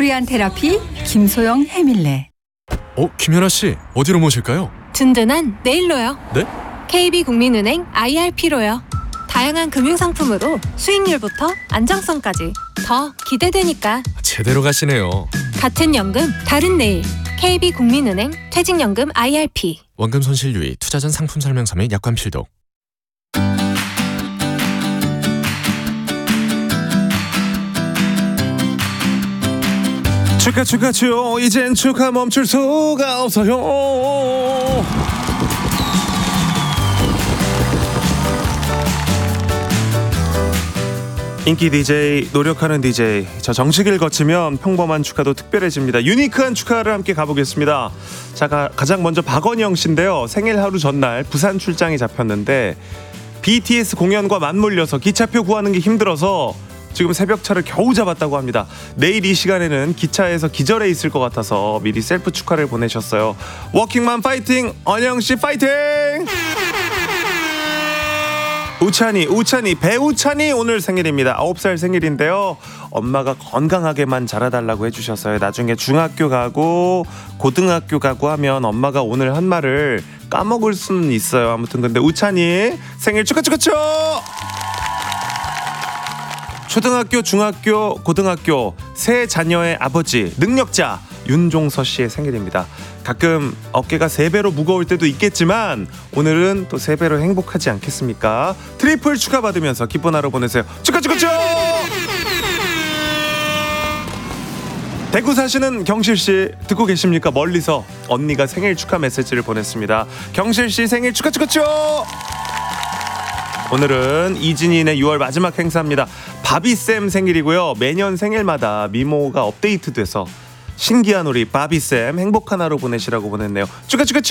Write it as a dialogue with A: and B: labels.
A: 코리안 테라피 김소영 해밀레.
B: 김연아 씨, 어디로 모실까요?
C: 든든한 내일로요.
B: 네?
C: KB국민은행 IRP로요. 다양한 금융상품으로 수익률부터 안정성까지 더 기대되니까.
B: 제대로 가시네요.
C: 같은 연금 다른 내일. KB국민은행 퇴직연금 IRP.
B: 원금 손실 유의, 투자 전 상품 설명서 및 약관 필독.
D: 축하 이젠 축하 멈출 수가 없어요. 인기 DJ, 노력하는 DJ. 저 정식을 거치면 평범한 축하도 특별해집니다. 유니크한 축하를 함께 가보겠습니다. 자, 가장 먼저 박원영 씨인데요. 생일 하루 전날 부산 출장이 잡혔는데 BTS 공연과 맞물려서 기차표 구하는 게 힘들어서 지금 새벽차를 겨우 잡았다고 합니다. 내일 이 시간에는 기차에서 기절해 있을 것 같아서 미리 셀프 축하를 보내셨어요. 워킹맘 파이팅! 원영씨 파이팅! 우찬이 배우찬이 오늘 생일입니다. 9살 생일인데요. 엄마가 건강하게만 자라달라고 해주셨어요. 나중에 중학교 가고 고등학교 가고 하면 엄마가 오늘 한 말을 까먹을 수는 있어요. 아무튼 근데 우찬이 생일 축하! 초등학교, 중학교, 고등학교 세 자녀의 아버지 능력자 윤종서 씨의 생일입니다. 가끔 어깨가 3배로 무거울 때도 있겠지만 오늘은 또 3배로 행복하지 않겠습니까? 트리플 축하받으면서 기쁜 하루 보내세요. 축하! 대구 사시는 경실씨 듣고 계십니까? 멀리서 언니가 생일 축하 메시지를 보냈습니다. 경실씨 생일 축하! 오늘은 이진인의 6월 마지막 행사입니다. 바비쌤 생일이고요. 매년 생일마다 미모가 업데이트돼서 신기한 우리 바비쌤 행복한 하루 보내시라고 보냈네요. 축하!